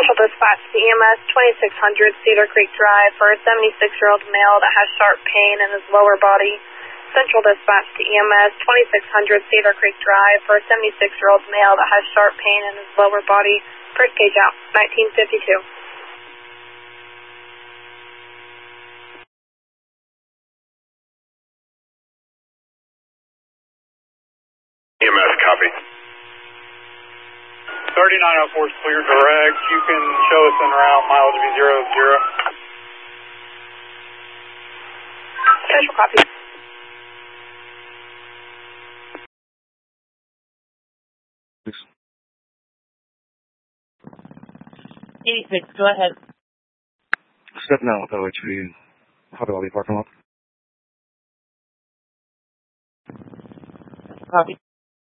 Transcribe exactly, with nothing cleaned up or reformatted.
Central Dispatch to E M S twenty-six hundred Cedar Creek Drive for a seventy-six-year-old male that has sharp pain in his lower body. Central Dispatch to E M S twenty-six hundred Cedar Creek Drive for a seventy-six-year-old male that has sharp pain in his lower body. First gauge out, nineteen fifty-two. E M S, copy. thirty-nine oh four is clear direct. You can show us en route, mileage be zero zero. Central copy. eighty-six, go ahead. Stepping out that way to the Hobby Lobby parking lot. Copy.